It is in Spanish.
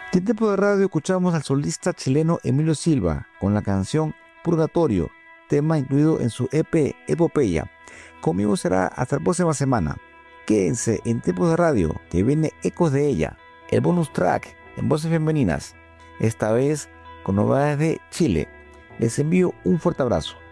Y en tiempo de radio escuchamos al solista chileno Emilio Silva con la canción Purgatorio, tema incluido en su EP Epopeya. Conmigo será hasta la próxima semana. Quédense en tiempo de radio, que viene Ecos de ella, el bonus track en voces femeninas, esta vez con novedades de Chile. Les envío un fuerte abrazo.